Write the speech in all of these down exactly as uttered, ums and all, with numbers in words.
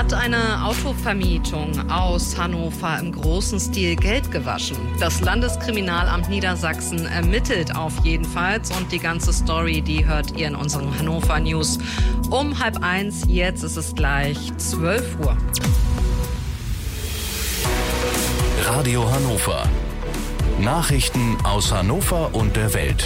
Hat eine Autovermietung aus Hannover im großen Stil Geld gewaschen? Das Landeskriminalamt Niedersachsen ermittelt auf jeden Fall. Und die ganze Story, die hört ihr in unseren Hannover News um halb eins. Jetzt ist es gleich zwölf Uhr. Radio Hannover. Nachrichten aus Hannover und der Welt.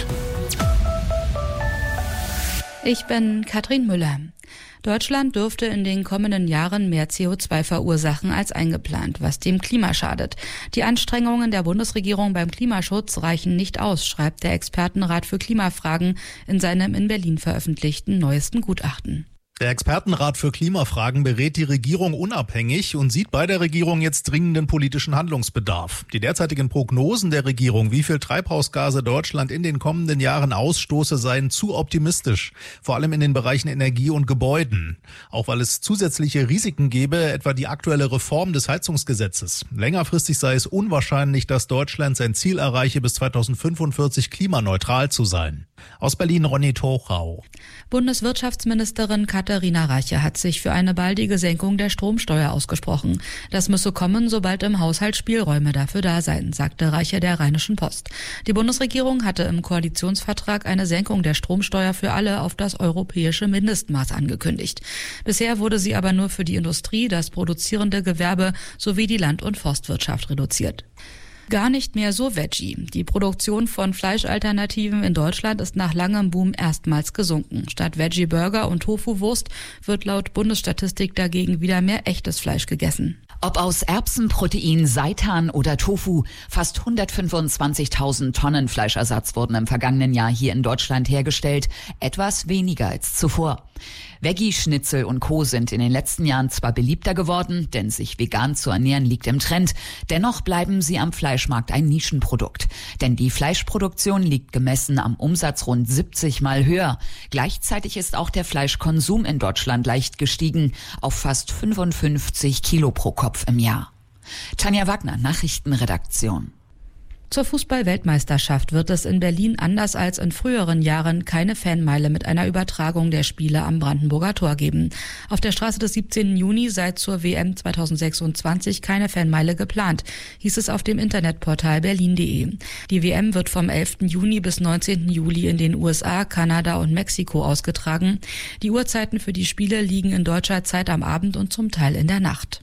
Ich bin Katrin Müller. Deutschland dürfte in den kommenden Jahren mehr C O zwei verursachen als eingeplant, was dem Klima schadet. Die Anstrengungen der Bundesregierung beim Klimaschutz reichen nicht aus, schreibt der Expertenrat für Klimafragen in seinem in Berlin veröffentlichten neuesten Gutachten. Der Expertenrat für Klimafragen berät die Regierung unabhängig und sieht bei der Regierung jetzt dringenden politischen Handlungsbedarf. Die derzeitigen Prognosen der Regierung, wie viel Treibhausgase Deutschland in den kommenden Jahren ausstoße, seien zu optimistisch, vor allem in den Bereichen Energie und Gebäuden. Auch weil es zusätzliche Risiken gäbe, etwa die aktuelle Reform des Heizungsgesetzes. Längerfristig sei es unwahrscheinlich, dass Deutschland sein Ziel erreiche, bis zweitausendfünfundvierzig klimaneutral zu sein. Aus Berlin Ronny Tochau. Bundeswirtschaftsministerin Katharina Reiche hat sich für eine baldige Senkung der Stromsteuer ausgesprochen. Das müsse kommen, sobald im Haushalt Spielräume dafür da seien, sagte Reiche der Rheinischen Post. Die Bundesregierung hatte im Koalitionsvertrag eine Senkung der Stromsteuer für alle auf das europäische Mindestmaß angekündigt. Bisher wurde sie aber nur für die Industrie, das produzierende Gewerbe sowie die Land- und Forstwirtschaft reduziert. Gar nicht mehr so Veggie. Die Produktion von Fleischalternativen in Deutschland ist nach langem Boom erstmals gesunken. Statt Veggie-Burger und Tofu-Wurst wird laut Bundesstatistik dagegen wieder mehr echtes Fleisch gegessen. Ob aus Erbsenprotein, Seitan oder Tofu, fast hundertfünfundzwanzigtausend Tonnen Fleischersatz wurden im vergangenen Jahr hier in Deutschland hergestellt, etwas weniger als zuvor. Veggie-Schnitzel und Co. sind in den letzten Jahren zwar beliebter geworden, denn sich vegan zu ernähren liegt im Trend, dennoch bleiben sie am Fleischmarkt ein Nischenprodukt. Denn die Fleischproduktion liegt gemessen am Umsatz rund siebzig Mal höher. Gleichzeitig ist auch der Fleischkonsum in Deutschland leicht gestiegen, auf fast fünfundfünfzig Kilo pro Kopf im Jahr. Tanja Wagner, Nachrichtenredaktion. Zur Fußball-Weltmeisterschaft wird es in Berlin anders als in früheren Jahren keine Fanmeile mit einer Übertragung der Spiele am Brandenburger Tor geben. Auf der Straße des siebzehnten Juni sei zur W M zweitausendsechsundzwanzig keine Fanmeile geplant, hieß es auf dem Internetportal berlin punkt de. Die W M wird vom elften Juni bis neunzehnten Juli in den U S A, Kanada und Mexiko ausgetragen. Die Uhrzeiten für die Spiele liegen in deutscher Zeit am Abend und zum Teil in der Nacht.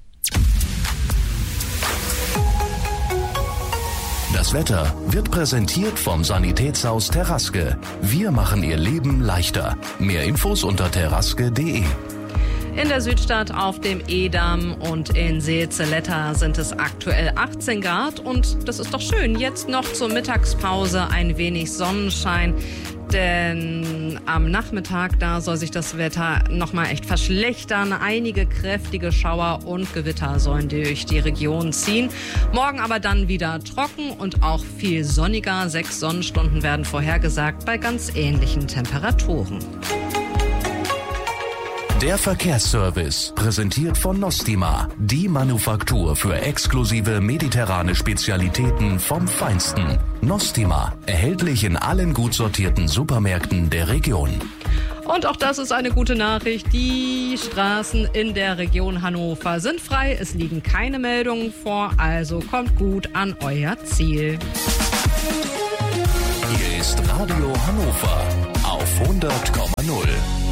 Das Wetter wird präsentiert vom Sanitätshaus Terraske. Wir machen Ihr Leben leichter. Mehr Infos unter terraske punkt de. In der Südstadt auf dem Edam und in Seelzeletta sind es aktuell achtzehn Grad und das ist doch schön. Jetzt noch zur Mittagspause ein wenig Sonnenschein. Denn am Nachmittag, da soll sich das Wetter nochmal echt verschlechtern. Einige kräftige Schauer und Gewitter sollen durch die Region ziehen. Morgen aber dann wieder trocken und auch viel sonniger. Sechs Sonnenstunden werden vorhergesagt bei ganz ähnlichen Temperaturen. Der Verkehrsservice, präsentiert von Nostima, die Manufaktur für exklusive mediterrane Spezialitäten vom Feinsten. Nostima, erhältlich in allen gut sortierten Supermärkten der Region. Und auch das ist eine gute Nachricht. Die Straßen in der Region Hannover sind frei. Es liegen keine Meldungen vor, also kommt gut an euer Ziel. Hier ist Radio Hannover auf hundert Komma null.